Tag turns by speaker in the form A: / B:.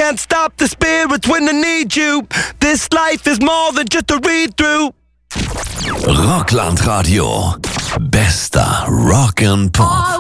A: can't stop the spirits when they need you. This life is more than just a read-through.
B: Rockland Radio. Bester Rock and Pop.